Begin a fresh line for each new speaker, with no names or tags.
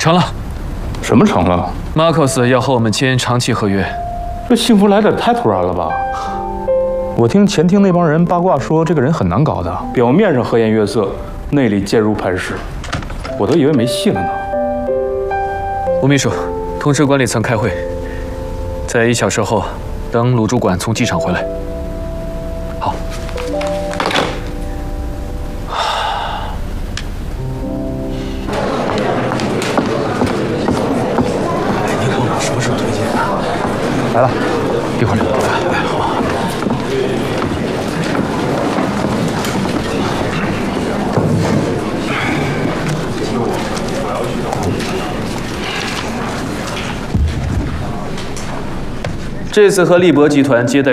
成了。
什么成了？
马克思要和我们签长期合约。
这幸福来得太突然了吧？我听前厅那帮人八卦说，这个人很难搞的，表面上和颜悦色，内里坚如磐石，我都以为没戏了呢。
吴秘书，通知管理层开会，在1小时后，等鲁主管从机场回来。好。
你看我什么时候推荐啊？
来了，
一会儿。
好。
这次和利博集团接待